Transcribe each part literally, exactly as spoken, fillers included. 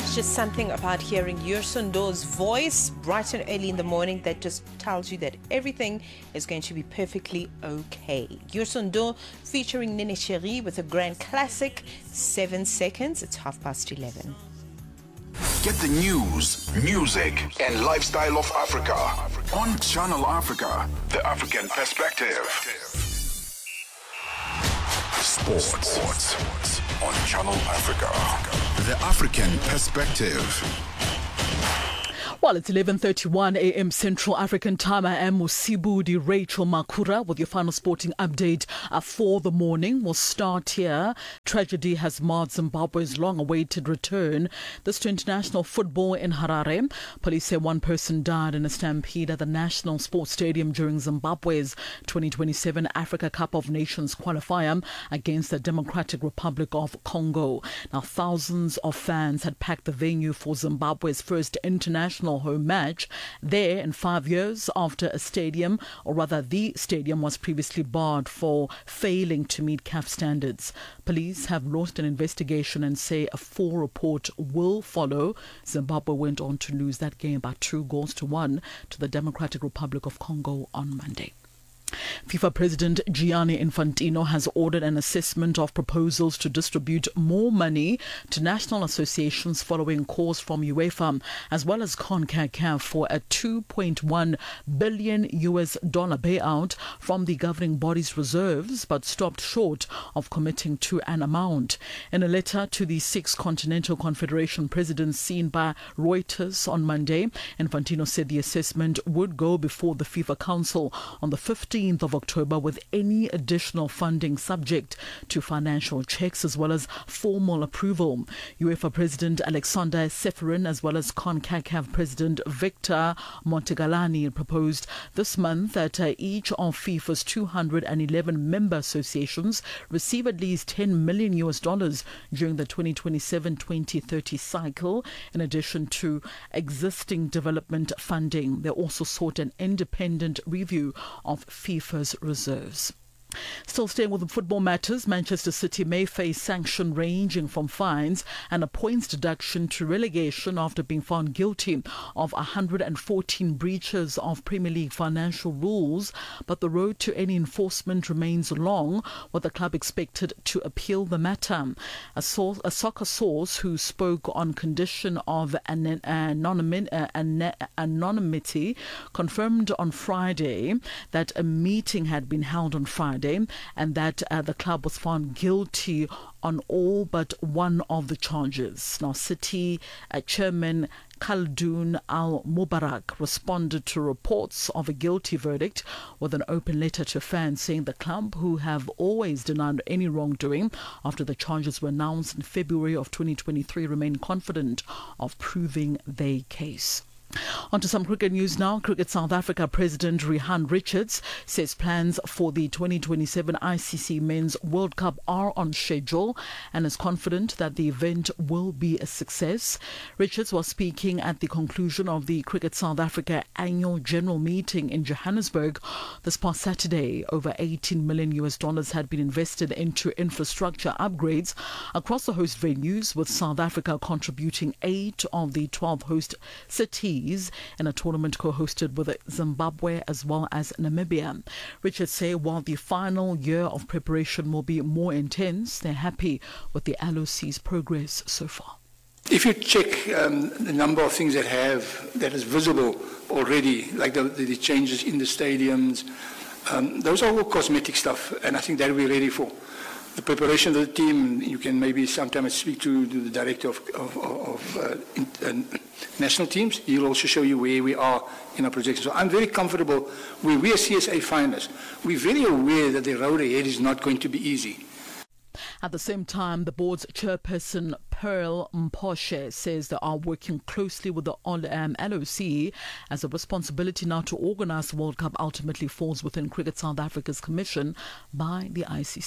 There's just something about hearing Yursondo's voice bright and early in the morning that just tells you that everything is going to be perfectly okay. Yursondo featuring Nene Cherie with a grand classic, Seven Seconds. It's half past eleven. Get the news, music, and lifestyle of Africa on Channel Africa, the African perspective. Sports, Sports on Channel Africa, the African perspective. Well, it's eleven thirty-one a m Central African time. I am Musibudi Rachel Makura with your final sporting update uh, for the morning. We'll start here. Tragedy has marred Zimbabwe's long-awaited return. This to international football in Harare. Police say one person died in a stampede at the National Sports Stadium during Zimbabwe's twenty twenty-seven Africa Cup of Nations qualifier against the Democratic Republic of Congo. Now, thousands of fans had packed the venue for Zimbabwe's first international home match there in five years after a stadium, or rather the stadium, was previously barred for failing to meet C A F standards. Police have launched an investigation and say a full report will follow. Zimbabwe went on to lose that game by two goals to one to the Democratic Republic of Congo on Monday. FIFA President Gianni Infantino has ordered an assessment of proposals to distribute more money to national associations following calls from UEFA as well as CONCACAF for a two point one billion U S dollar payout from the governing body's reserves, but stopped short of committing to an amount. In a letter to the six Continental Confederation presidents seen by Reuters on Monday, Infantino said the assessment would go before the FIFA Council on the fifteenth of October, with any additional funding subject to financial checks as well as formal approval. UEFA President Alexander Ceferin as well as CONCACAF President Victor Montegalani proposed this month that uh, each of FIFA's two hundred eleven member associations receive at least ten million U S dollars during the twenty twenty-seven twenty thirty cycle, in addition to existing development funding. They also sought an independent review of FIFA's reserves. Still staying with the football matters, Manchester City may face sanction ranging from fines and a points deduction to relegation after being found guilty of one hundred fourteen breaches of Premier League financial rules. But the road to any enforcement remains long, with the club expected to appeal the matter. A, source, a soccer source who spoke on condition of an, anonymity, an, anonymity confirmed on Friday that a meeting had been held on Friday and that uh, the club was found guilty on all but one of the charges. Now, City uh, Chairman Khaldoon Al-Mubarak responded to reports of a guilty verdict with an open letter to fans saying the club, who have always denied any wrongdoing after the charges were announced in February of twenty twenty-three, remain confident of proving their case. On to some cricket news now. Cricket South Africa President Rihaan Richards says plans for the twenty twenty-seven I C C Men's World Cup are on schedule and is confident that the event will be a success. Richards was speaking at the conclusion of the Cricket South Africa annual general meeting in Johannesburg this past Saturday. Over eighteen million U S dollars had been invested into infrastructure upgrades across the host venues, with South Africa contributing eight of the twelve host cities in a tournament co-hosted with Zimbabwe as well as Namibia. Richards say while the final year of preparation will be more intense, they're happy with the L O C's progress so far. If you check um, the number of things that have that is visible already, like the, the changes in the stadiums, um, those are all cosmetic stuff, and I think that we're ready for. The preparation of the team, you can maybe sometimes speak to, to the director of, of, of uh, in, uh, national teams. He'll also show you where we are in our projection. So I'm very comfortable where we as C S A find us. We're very aware that the road ahead is not going to be easy. At the same time, the board's chairperson, Pearl Mposhe, says they are working closely with the um, L O C as the responsibility now to organise the World Cup ultimately falls within Cricket South Africa's commission by the I C C.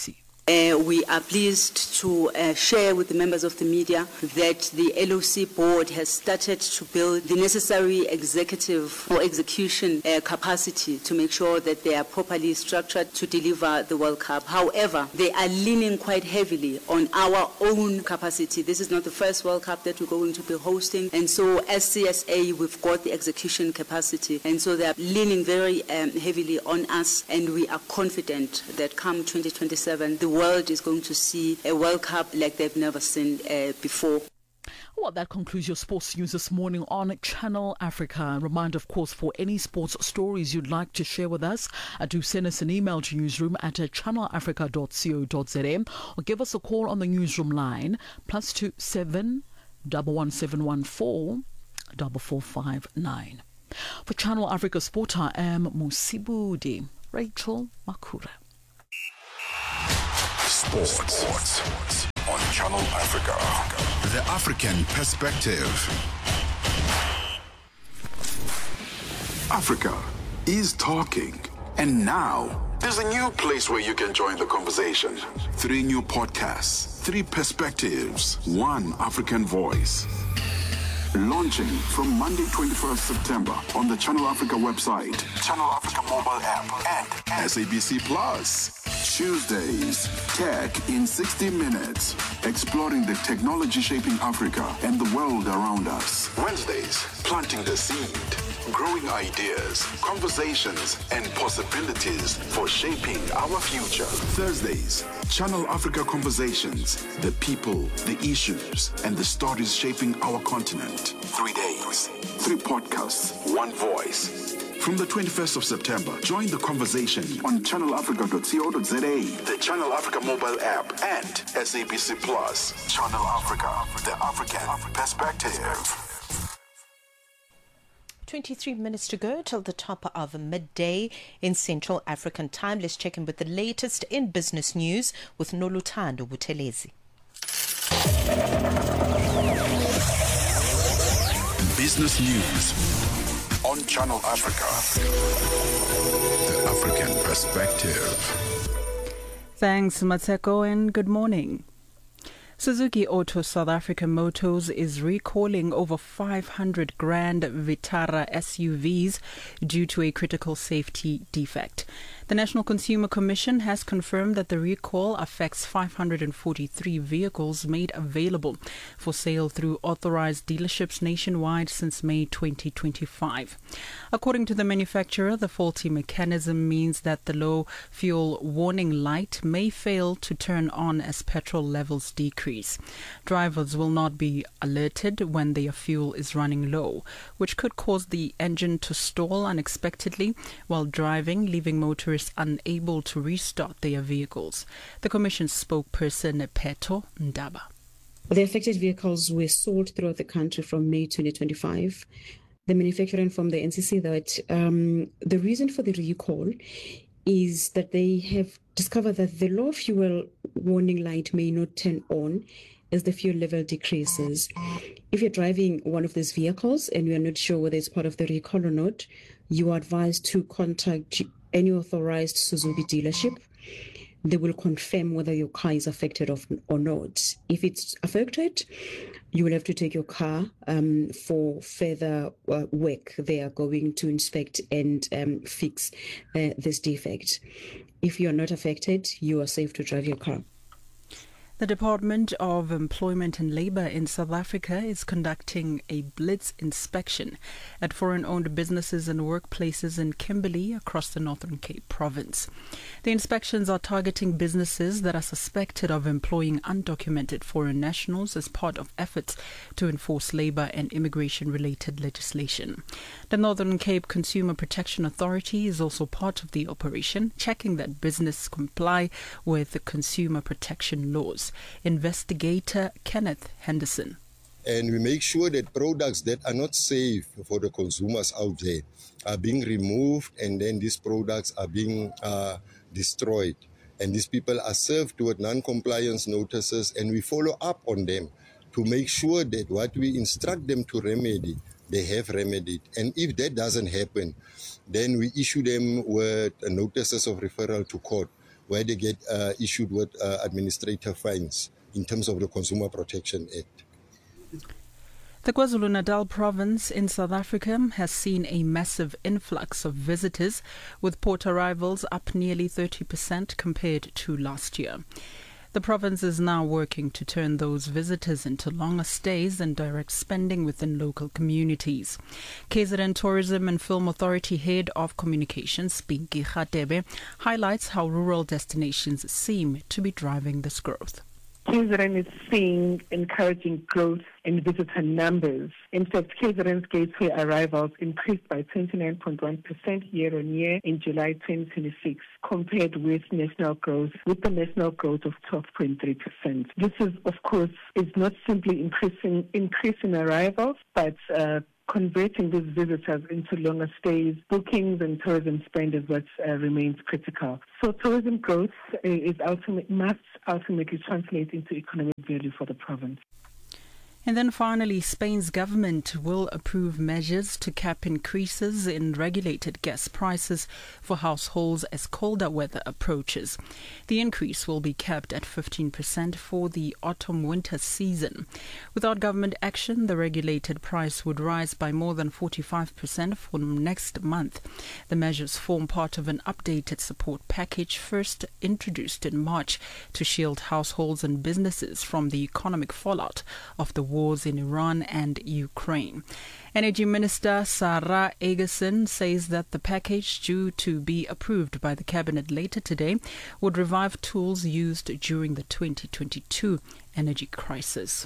Uh, we are pleased to uh, share with the members of the media that the L O C board has started to build the necessary executive or execution uh, capacity to make sure that they are properly structured to deliver the World Cup. However, they are leaning quite heavily on our own capacity. This is not the first World Cup that we're going to be hosting, and so as C S A, we've got the execution capacity, and so they are leaning very um, heavily on us, and we are confident that come twenty twenty-seven, the world is going to see a World Cup like they've never seen uh, before. Well, that concludes your sports news this morning on Channel Africa. Reminder, of course, for any sports stories you'd like to share with us, uh, do send us an email to newsroom at uh, channel africa dot co dot za or give us a call on the newsroom line, plus two seven one one seven one four four four five nine. For Channel Africa Sport, I am Musibudi Rachel Makura. Sports. Sports on Channel Africa. The African perspective. Africa is talking. And now, there's a new place where you can join the conversation. Three new podcasts, three perspectives, one African voice. Launching from Monday, twenty-first September on the Channel Africa website, Channel Africa mobile app, and S A B C Plus. Tuesdays, Tech in sixty minutes, exploring the technology shaping Africa and the world around us. Wednesdays, planting the seed, growing ideas, conversations, and possibilities for shaping our future. Thursdays, Channel Africa Conversations, the people, the issues, and the stories shaping our continent. Three days, three podcasts, one voice. From the twenty-first of September, join the conversation on channel africa dot co dot za, the Channel Africa mobile app, and S A B C Plus. Channel Africa, the African perspective. twenty-three minutes to go till the top of midday in Central African time. Let's check in with the latest in business news with Noluthando Buthelezi. Business news on Channel Africa, the African perspective. Thanks, Matseko, and good morning. Suzuki Auto South Africa Motors is recalling over five hundred Grand Vitara S U Vs due to a critical safety defect. The National Consumer Commission has confirmed that the recall affects five hundred forty-three vehicles made available for sale through authorized dealerships nationwide since May twenty twenty-five. According to the manufacturer, the faulty mechanism means that the low fuel warning light may fail to turn on as petrol levels decrease. Drivers will not be alerted when their fuel is running low, which could cause the engine to stall unexpectedly while driving, leaving motorists unable to restart their vehicles. The Commission spokesperson Peto Ndaba. The affected vehicles were sold throughout the country from May twenty twenty-five. The manufacturer informed the N C C that um, the reason for the recall is that they have discovered that the low fuel warning light may not turn on as the fuel level decreases. If you're driving one of these vehicles and you are not sure whether it's part of the recall or not, you are advised to contact any authorized Suzuki dealership. They will confirm whether your car is affected or not. If it's affected, you will have to take your car um, for further uh, work. They are going to inspect and um, fix uh, this defect. If you are not affected, you are safe to drive your car. The Department of Employment and Labour in South Africa is conducting a blitz inspection at foreign-owned businesses and workplaces in Kimberley across the Northern Cape province. The inspections are targeting businesses that are suspected of employing undocumented foreign nationals as part of efforts to enforce labour and immigration-related legislation. The Northern Cape Consumer Protection Authority is also part of the operation, checking that businesses comply with the consumer protection laws. Investigator Kenneth Henderson. And we make sure that products that are not safe for the consumers out there are being removed, and then these products are being uh, destroyed. And these people are served with non-compliance notices, and we follow up on them to make sure that what we instruct them to remedy, they have remedied. And if that doesn't happen, then we issue them with notices of referral to court, where they get uh, issued with uh, administrative fines in terms of the Consumer Protection Act. The KwaZulu-Natal province in South Africa has seen a massive influx of visitors, with port arrivals up nearly thirty percent compared to last year. The province is now working to turn those visitors into longer stays and direct spending within local communities. K Z N Tourism and Film Authority Head of Communications, Pinky Khatebe, highlights how rural destinations seem to be driving this growth. K Z N is seeing encouraging growth in visitor numbers. In fact, K Z N's gateway arrivals increased by twenty-nine point one percent year on year in July twenty twenty-six, compared with national growth, with the national growth of twelve point three percent. This is, of course, is not simply increasing increasing arrivals, but uh, converting these visitors into longer stays, bookings and tourism spend is what uh, remains critical. So tourism growth uh, is ultimate, must ultimately translate into economic value for the province. And then finally, Spain's government will approve measures to cap increases in regulated gas prices for households as colder weather approaches. The increase will be capped at fifteen percent for the autumn-winter season. Without government action, the regulated price would rise by more than forty-five percent from next month. The measures form part of an updated support package first introduced in March to shield households and businesses from the economic fallout of the wars in Iran and Ukraine. Energy Minister Sarah Egerson says that the package, due to be approved by the Cabinet later today, would revive tools used during the twenty twenty-two energy crisis.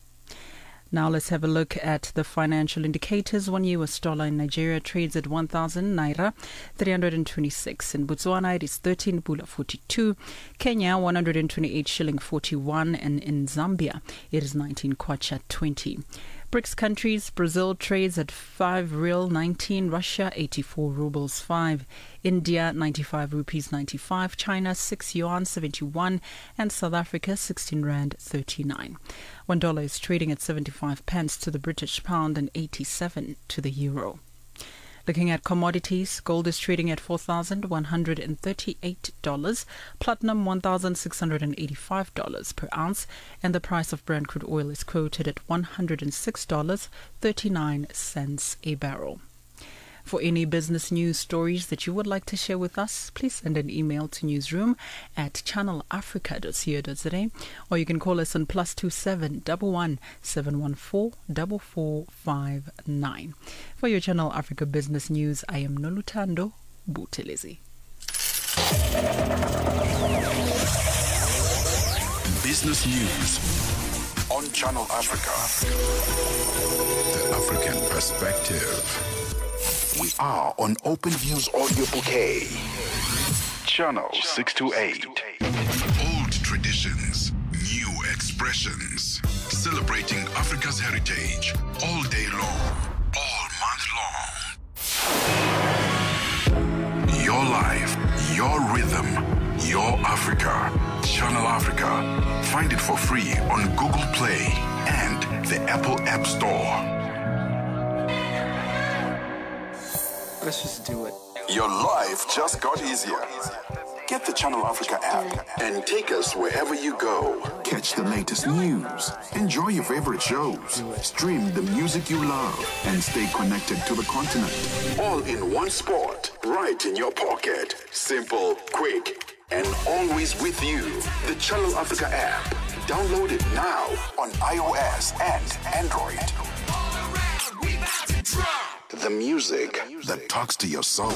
Now let's have a look at the financial indicators. One U S dollar in Nigeria trades at one thousand naira three hundred twenty-six. In Botswana it is thirteen pula forty-two. Kenya one hundred twenty-eight shilling forty-one, and in Zambia it is nineteen kwacha twenty. BRICS countries: Brazil trades at five real nineteen, Russia eighty-four rubles five, India ninety-five rupees ninety-five, China six yuan seventy-one, and South Africa sixteen rand thirty-nine. One dollar is trading at seventy-five pence to the British pound and eighty-seven to the euro. Looking at commodities, gold is trading at four thousand one hundred thirty-eight dollars, platinum one thousand six hundred eighty-five dollars per ounce, and the price of Brent crude oil is quoted at one hundred six dollars and thirty-nine cents a barrel. For any business news stories that you would like to share with us, please send an email to newsroom at channel africa dot co dot za, or you can call us on plus two seven one one seven one four four four five nine. For your Channel Africa business news, I am Nolutando Buthelezi. Business news on Channel Africa. The African perspective. We are on Open Views Audio Bouquet. Channel six two eight. Old traditions, new expressions. Celebrating Africa's heritage all day long, all month long. Your life, your rhythm, your Africa. Channel Africa. Find it for free on Google Play and the Apple App Store. Let's just do it. Your life just got easier. Get the Channel Africa app and take us wherever you go. Catch the latest news, enjoy your favorite shows, stream the music you love, and stay connected to the continent. All in one spot, right in your pocket. Simple, quick, and always with you. The Channel Africa app. Download it now on iOS and Android. The music that talks to your soul.